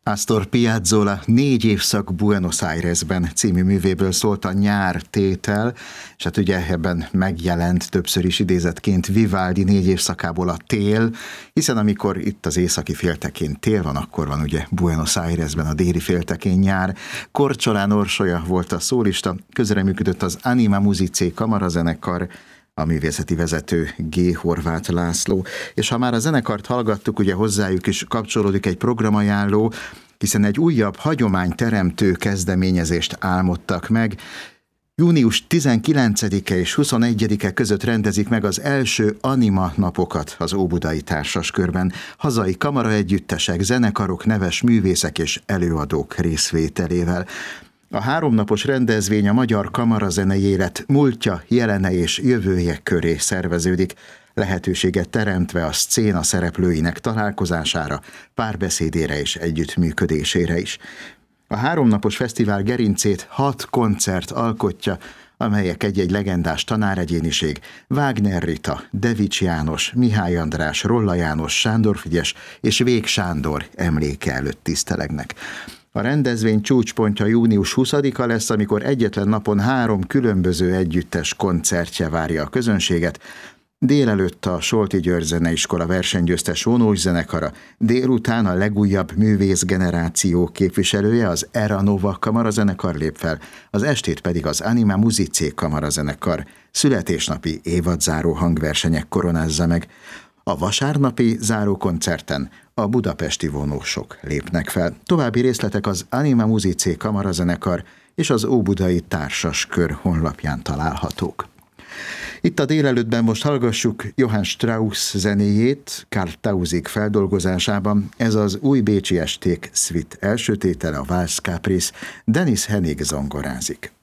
Astor Piazzolla 4 évszak Buenos Airesben című művéből szólt a Nyár tétel, és hát ugye ebben megjelent többször is idézetként Vivaldi 4 évszakából a Tél, hiszen amikor itt az északi féltekén tél van, akkor van ugye Buenos Airesben a déli féltekén nyár. Korcsolán Orsolya volt a szólista, közreműködött az Anima Musicae kamarazenekar, a művészeti vezető G. Horváth László. És ha már a zenekart hallgattuk, ugye hozzájuk is kapcsolódik egy programajánló, hiszen egy újabb hagyományteremtő kezdeményezést álmodtak meg. Június 19-e és 21-e között rendezik meg az első Anima napokat az Óbudai Társaskörben. Hazai kamaraegyüttesek, zenekarok, neves művészek és előadók részvételével. A 3 napos rendezvény a magyar kamarazenei élet múltja, jelene és jövője köré szerveződik, lehetőséget teremtve a szcéna szereplőinek találkozására, párbeszédére és együttműködésére is. A 3 napos fesztivál gerincét 6 koncert alkotja, amelyek egy-egy legendás tanáregyéniség, Wagner Rita, Devics János, Mihály András, Rolla János, Sándor Frigyes és Vég Sándor emléke előtt tisztelegnek. A rendezvény csúcspontja június 20-a lesz, amikor egyetlen napon 3 különböző együttes koncertje várja a közönséget. Délelőtt a Solti György Zeneiskola versenygyőztes vonós zenekara, délután a legújabb művészgeneráció képviselője, az Era Nova kamarazenekar lép fel, az estét pedig az Anima Musicae kamarazenekar születésnapi évadzáró hangversenyek koronázza meg. A vasárnapi zárókoncerten a budapesti vonósok lépnek fel. További részletek az Anima Musicae kamarazenekar és az Óbudai Társaskör honlapján találhatók. Itt a délelőttben most hallgassuk Johann Strauss zenéjét Karl Tausig feldolgozásában. Ez az Új bécsi esték Suite első tétele, a Valse Caprice. Dennis Hennig zongorázik.